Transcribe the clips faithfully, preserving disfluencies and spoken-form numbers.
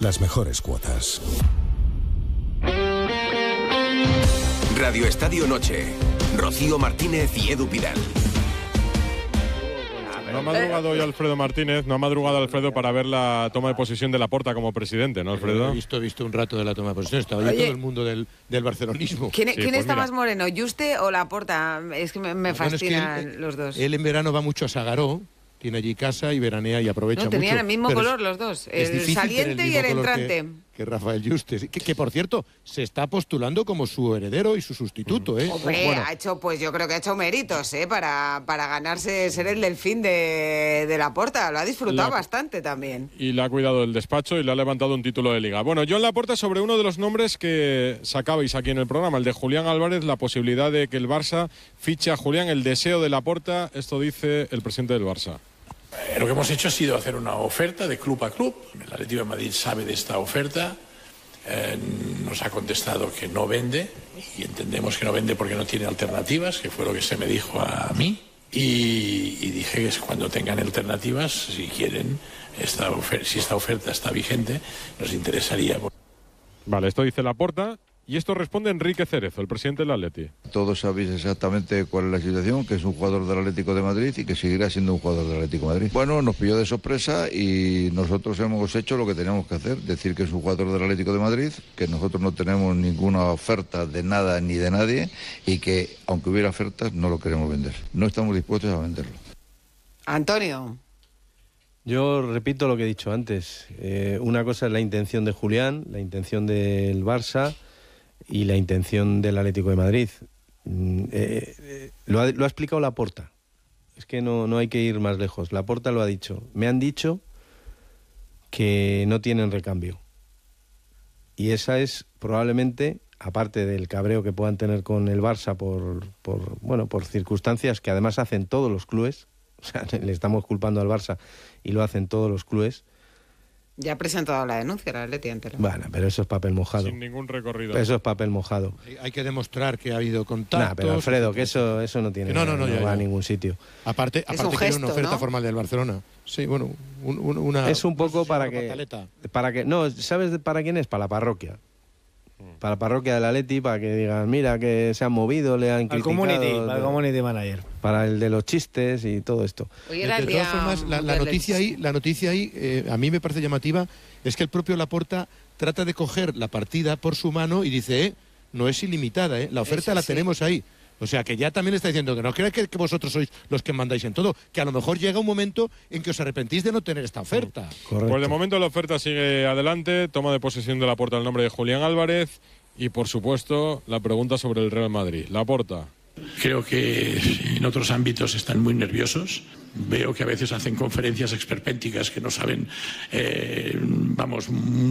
las mejores cuotas. Radio Estadio Noche. Rocío Martínez y Edu Pidal. No ha madrugado hoy Alfredo Martínez, no ha madrugado Alfredo para ver la toma de posesión de Laporta como presidente, ¿no, Alfredo? He visto, he visto un rato de la toma de posesión, estaba yo todo el mundo del, del barcelonismo. ¿Quién, Sí, ¿quién pues está mira. más moreno, Juste o Laporta? Es que me, me Bueno, fascinan es que él, los dos. Él en verano va mucho a Sagaró, tiene allí casa y veranea y aprovecha No, mucho. tenían el mismo pero color es, los dos, es el difícil saliente tener el y el mismo color entrante. Que, que Rafael Juste, que, que por cierto se está postulando como su heredero y su sustituto, ¿eh? Hombre, Bueno, ha hecho, pues yo creo que ha hecho méritos, ¿eh? Para, para ganarse ser el delfín de, de Laporta. Lo ha disfrutado La- bastante también. Y le ha cuidado el despacho y le ha levantado un título de liga. Bueno, Joan Laporta sobre uno de los nombres que sacabais aquí en el programa, el de Julián Álvarez, la posibilidad de que el Barça fiche a Julián, el deseo de Laporta, esto dice el presidente del Barça. Eh, Lo que hemos hecho ha sido hacer una oferta de club a club. El Atlético de Madrid sabe de esta oferta. Eh, nos ha contestado que no vende y entendemos que no vende porque no tiene alternativas, que fue lo que se me dijo a mí. Y, y dije que cuando tengan alternativas, si quieren, esta ofer- si esta oferta está vigente, nos interesaría. Vale, esto dice Laporta y esto responde Enrique Cerezo, el presidente del Atleti. Todos sabéis exactamente cuál es la situación, que es un jugador del Atlético de Madrid y que seguirá siendo un jugador del Atlético de Madrid. Bueno, nos pilló de sorpresa y nosotros hemos hecho lo que teníamos que hacer, decir que es un jugador del Atlético de Madrid, que nosotros no tenemos ninguna oferta de nada ni de nadie y que, aunque hubiera ofertas, no lo queremos vender. No estamos dispuestos a venderlo. Antonio. Yo repito lo que he dicho antes. Eh, una cosa es la intención de Julián, la intención del Barça y la intención del Atlético de Madrid. Mm, eh, eh, lo, ha, lo ha explicado Laporta. Es que no, no hay que ir más lejos. Laporta lo ha dicho. Me han dicho que no tienen recambio. Y esa es probablemente, aparte del cabreo que puedan tener con el Barça por, por, bueno, por circunstancias que además hacen todos los clubes. O sea, le estamos culpando al Barça y lo hacen todos los clubes. Ya ha presentado la denuncia el Atleti entero. Bueno, pero eso es papel mojado. Sin ningún recorrido. Eso es papel mojado. hay, hay que demostrar que ha habido contactos. Nah, pero Alfredo, que eso, eso no tiene, No, no, no, no ya, va ya. a ningún sitio. Aparte, Es aparte un que era gesto, una oferta ¿no? formal del Barcelona. Sí, bueno, un- un- una... Es un poco no sé si para una que, pataleta. para que... No, ¿sabes para quién es? Para la parroquia. Para la parroquia del Atleti, para que digan, mira, que se han movido, le han Al criticado. community, de- al community manager. Para el de los chistes y todo esto. Hoy De, era el de día todas formas, la, la mundial del noticia ahí, chiste. la noticia ahí eh, a mí me parece llamativa, es que el propio Laporta trata de coger la partida por su mano y dice, eh, no es ilimitada, eh, la oferta Eso la sí. tenemos ahí. O sea, que ya también está diciendo que no creáis que, que vosotros sois los que mandáis en todo, que a lo mejor llega un momento en que os arrepentís de no tener esta oferta. Correcto. Pues de momento la oferta sigue adelante, toma de posesión de Laporta el nombre de Julián Álvarez y por supuesto la pregunta sobre el Real Madrid. Laporta. Creo que en otros ámbitos están muy nerviosos. Veo que a veces hacen conferencias esperpénticas que no saben, eh, vamos,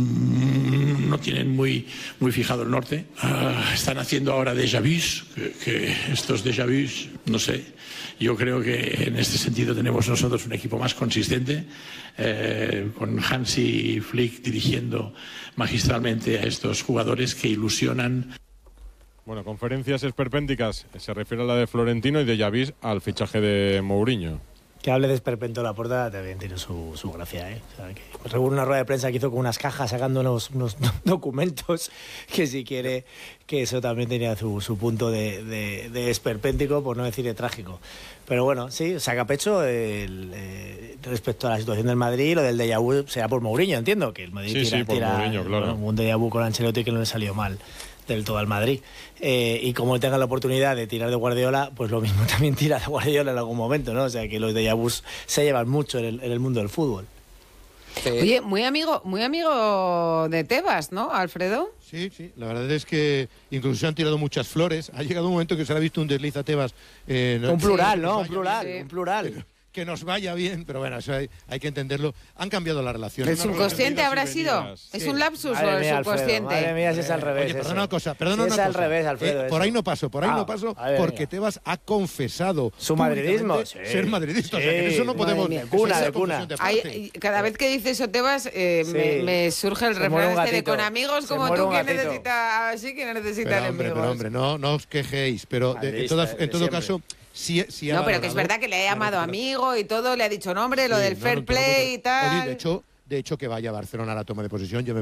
mm, no tienen muy, muy fijado el norte. Ah, están haciendo ahora déjà vus, que, que estos déjà vus, no sé. Yo creo que en este sentido tenemos nosotros un equipo más consistente, eh, con Hansi Flick dirigiendo magistralmente a estos jugadores que ilusionan. Bueno, conferencias esperpénticas, se refiere a la de Florentino y de Javis al fichaje de Mourinho. Que hable de esperpento la puerta también tiene su, su gracia, ¿eh? O sea, que recuerdo una rueda de prensa que hizo con unas cajas sacando unos, unos documentos que si quiere, que eso también tenía su, su punto de, de, de esperpéntico, por no decir de trágico. Pero bueno, sí, saca pecho el, eh, respecto a la situación del Madrid, lo del déjà vu será por Mourinho, entiendo, que el Madrid Sí, tira, sí, por tira Mourinho, claro. bueno, un déjà vu con Ancelotti que no le salió mal del todo al Madrid. Eh, y como tenga la oportunidad de tirar de Guardiola, pues lo mismo también tira de Guardiola en algún momento, ¿no? O sea, que los déjà vus se llevan mucho en el, en el mundo del fútbol. Oye, muy amigo, muy amigo de Tebas, ¿no, Alfredo? Sí, sí, la verdad es que incluso se han tirado muchas flores. Ha llegado un momento que se le ha visto un desliz a Tebas. Eh, Un plural, que ¿no? nos Un vaya plural, Sí. un plural. bien, que nos vaya bien, pero bueno, eso hay, hay que entenderlo. Han cambiado la relación. ¿El subconsciente idas y habrá sido? venidas. ¿Es Sí. un lapsus Madre o el mía, Alfredo, subconsciente? madre mía, si es al revés. Oye, perdona eso. una cosa, perdona Si una es al cosa. revés, Alfredo. Eh, eso. por ahí no paso, por ahí Ah, no paso, madre porque mía. Tebas ha confesado Su madridismo, públicamente sí. ser madridista. O sea, que Sí, eso no podemos... madre mía, eso cuna es de una cuna. confesión de Hay- parte. cada vez que dice eso Tebas, eh, Sí. me, me surge el Se muere un refrán este de gatito. con amigos Se como muere tú, un que gatito. necesita así, que necesita Pero hombre, enemigos. pero hombre, no, no os quejéis, pero de- en, Madridista, toda- de en todo siempre. caso, sí, sí ha No, pero que es valorado- verdad que le ha llamado Claro, amigo y todo, le ha dicho nombre, lo Sí, del no, fair no, play y pero- tal. Oye, de hecho, de hecho, que vaya a Barcelona a la toma de posesión, yo me